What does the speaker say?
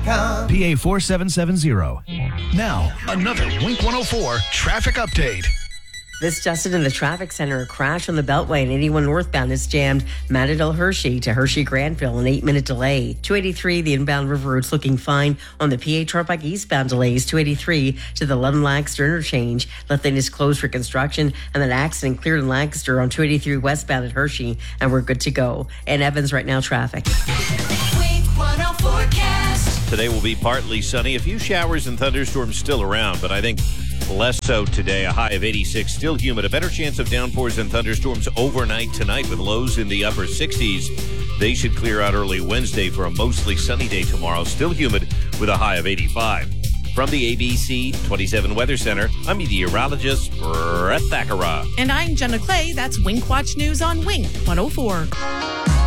PA 4770. Now, Another Wink 104 traffic update. This just in the traffic center, a crash on the Beltway and 81 northbound is jammed Matadale Hershey to Hershey Granville, an 8-minute delay. 283, the inbound River Road's looking fine. On the PA Turnpike eastbound delays, 283 to the London Lancaster interchange. Left lane is closed for construction, and that accident cleared in Lancaster on 283 westbound at Hershey, and we're good to go. And Evans right now, traffic. Wink 104 forecast. Today will be partly sunny. A few showers and thunderstorms still around, but I think less so today. A high of 86, still humid. A better chance of downpours and thunderstorms overnight tonight with lows in the upper 60s. They should clear out early Wednesday for a mostly sunny day tomorrow. Still humid with a high of 85. From the ABC 27 Weather Center, I'm meteorologist Brett Thakara. And I'm Jenna Clay. That's Wink Watch News on Wink 104.